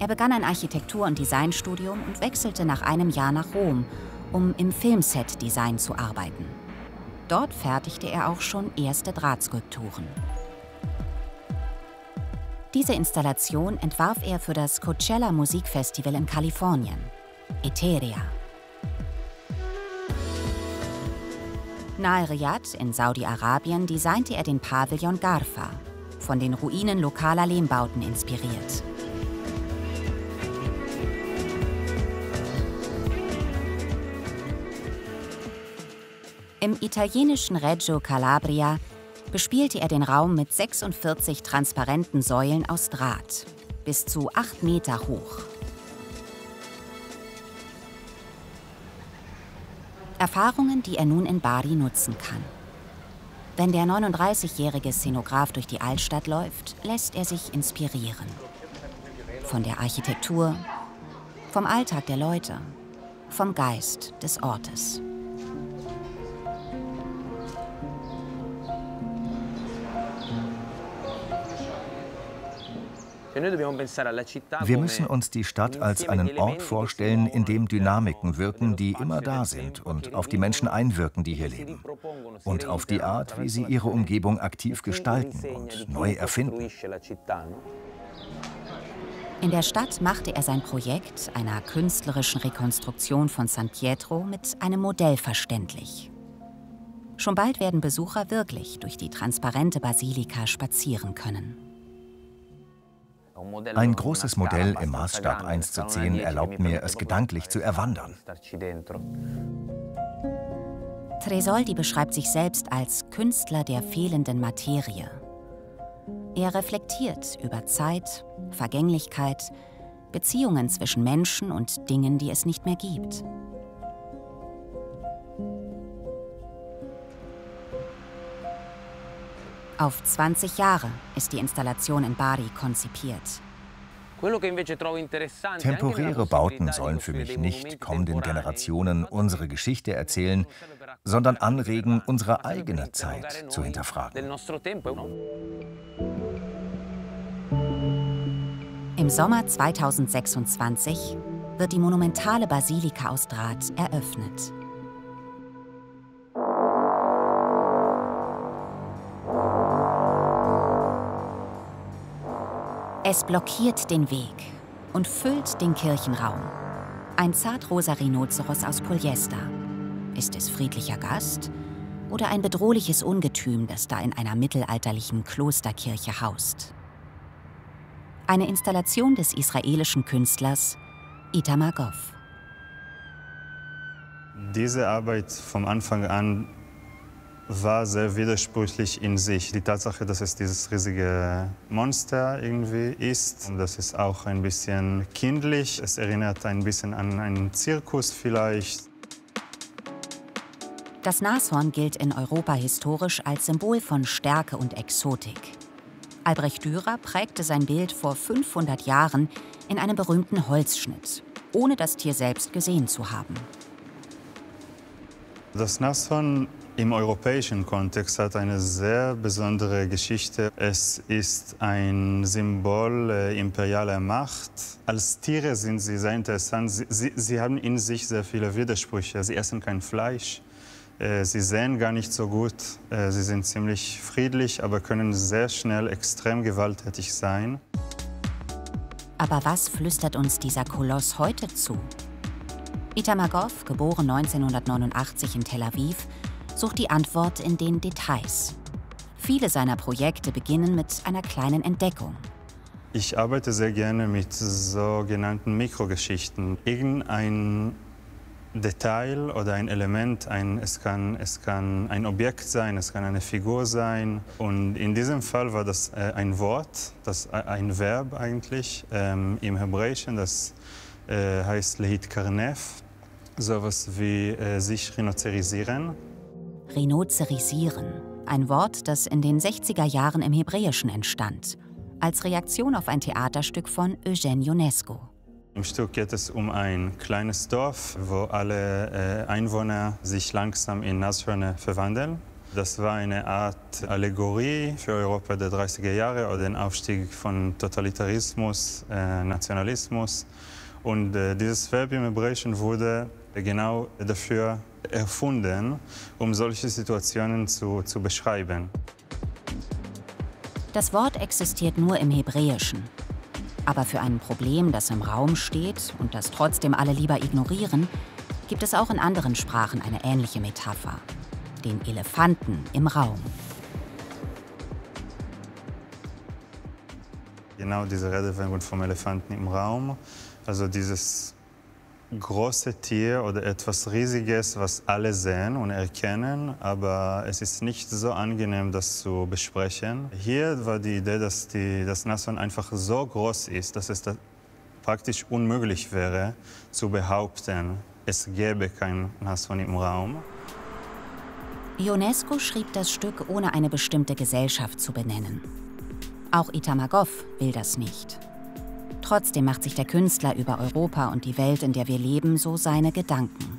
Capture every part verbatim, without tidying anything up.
Er begann ein Architektur- und Designstudium und wechselte nach einem Jahr nach Rom, um im Filmset-Design zu arbeiten. Dort fertigte er auch schon erste Drahtskulpturen. Diese Installation entwarf er für das Coachella Musikfestival in Kalifornien, Etheria. Nahe Riyadh in Saudi-Arabien designte er den Pavillon Garfa, von den Ruinen lokaler Lehmbauten inspiriert. Im italienischen Reggio Calabria bespielte er den Raum mit sechsundvierzig transparenten Säulen aus Draht, bis zu acht Meter hoch. Erfahrungen, die er nun in Bari nutzen kann. Wenn der neununddreißigjährige Szenograf durch die Altstadt läuft, lässt er sich inspirieren. Von der Architektur, vom Alltag der Leute, vom Geist des Ortes. Wir müssen uns die Stadt als einen Ort vorstellen, in dem Dynamiken wirken, die immer da sind und auf die Menschen einwirken, die hier leben. Und auf die Art, wie sie ihre Umgebung aktiv gestalten und neu erfinden. In der Stadt machte er sein Projekt einer künstlerischen Rekonstruktion von San Pietro mit einem Modell verständlich. Schon bald werden Besucher wirklich durch die transparente Basilika spazieren können. Ein großes Modell im Maßstab eins zu zehn erlaubt mir, es gedanklich zu erwandern. Tresoldi beschreibt sich selbst als Künstler der fehlenden Materie. Er reflektiert über Zeit, Vergänglichkeit, Beziehungen zwischen Menschen und Dingen, die es nicht mehr gibt. Auf zwanzig Jahre ist die Installation in Bari konzipiert. Temporäre Bauten sollen für mich nicht kommenden Generationen unsere Geschichte erzählen, sondern anregen, unsere eigene Zeit zu hinterfragen. Im Sommer zweitausendsechsundzwanzig wird die monumentale Basilika aus Draht eröffnet. Es blockiert den Weg und füllt den Kirchenraum. Ein zartrosa Rhinoceros aus Polyester. Ist es friedlicher Gast oder ein bedrohliches Ungetüm, das da in einer mittelalterlichen Klosterkirche haust? Eine Installation des israelischen Künstlers Itamar Goff. Diese Arbeit vom Anfang an war sehr widersprüchlich in sich. Die Tatsache, dass es dieses riesige Monster irgendwie ist, und das ist auch ein bisschen kindlich. Es erinnert ein bisschen an einen Zirkus vielleicht. Das Nashorn gilt in Europa historisch als Symbol von Stärke und Exotik. Albrecht Dürer prägte sein Bild vor fünfhundert Jahren in einem berühmten Holzschnitt, ohne das Tier selbst gesehen zu haben. Das Nashorn im europäischen Kontext hat eine sehr besondere Geschichte. Es ist ein Symbol äh, imperialer Macht. Als Tiere sind sie sehr interessant. Sie, sie, sie haben in sich sehr viele Widersprüche. Sie essen kein Fleisch. Äh, sie sehen gar nicht so gut. Äh, sie sind ziemlich friedlich, aber können sehr schnell extrem gewalttätig sein. Aber was flüstert uns dieser Koloss heute zu? Itamar Goff, geboren neunzehnhundertneunundachtzig in Tel Aviv, sucht die Antwort in den Details. Viele seiner Projekte beginnen mit einer kleinen Entdeckung. Ich arbeite sehr gerne mit sogenannten Mikrogeschichten. Irgendein Detail oder ein Element, ein, es, kann, es kann ein Objekt sein, es kann eine Figur sein. Und in diesem Fall war das äh, ein Wort, das, äh, ein Verb eigentlich, ähm, im Hebräischen, das äh, heißt Lehit Karnef, sowas wie äh, sich rhinocerisieren. Rhinocerisieren, ein Wort, das in den sechziger Jahren im Hebräischen entstand, als Reaktion auf ein Theaterstück von Eugène Ionesco. Im Stück geht es um ein kleines Dorf, wo alle äh, Einwohner sich langsam in Nashörner verwandeln. Das war eine Art Allegorie für Europa der dreißiger Jahre oder den Aufstieg von Totalitarismus, äh, Nationalismus. Und äh, dieses Verb im Hebräischen wurde genau dafür erfunden, um solche Situationen zu, zu beschreiben. Das Wort existiert nur im Hebräischen. Aber für ein Problem, das im Raum steht und das trotzdem alle lieber ignorieren, gibt es auch in anderen Sprachen eine ähnliche Metapher: den Elefanten im Raum. Genau diese Redewendung vom Elefanten im Raum, also dieses große Tier oder etwas Riesiges, was alle sehen und erkennen, aber es ist nicht so angenehm, das zu besprechen. Hier war die Idee, dass die, das Nashorn einfach so groß ist, dass es da praktisch unmöglich wäre, zu behaupten, es gäbe kein Nashorn im Raum. Ionesco schrieb das Stück, ohne eine bestimmte Gesellschaft zu benennen. Auch Itamar Goff will das nicht. Trotzdem macht sich der Künstler über Europa und die Welt, in der wir leben, so seine Gedanken.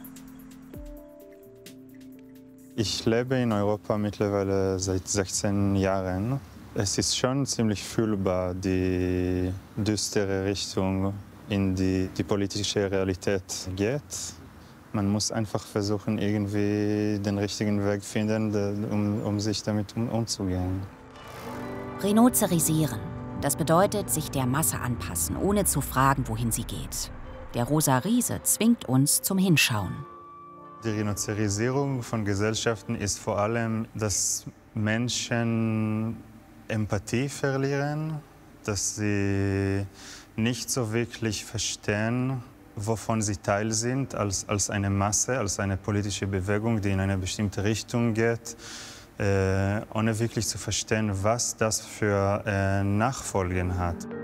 Ich lebe in Europa mittlerweile seit sechzehn Jahren. Es ist schon ziemlich fühlbar, die düstere Richtung, in die die politische Realität geht. Man muss einfach versuchen, irgendwie den richtigen Weg finden, um, um sich damit um, umzugehen. Rhinozerisieren. Das bedeutet, sich der Masse anpassen, ohne zu fragen, wohin sie geht. Der rosa Riese zwingt uns zum Hinschauen. Die Rhinozerisierung von Gesellschaften ist vor allem, dass Menschen Empathie verlieren, dass sie nicht so wirklich verstehen, wovon sie Teil sind, als, als eine Masse, als eine politische Bewegung, die in eine bestimmte Richtung geht, äh, ohne wirklich zu verstehen, was das für äh, Nachfolgen hat.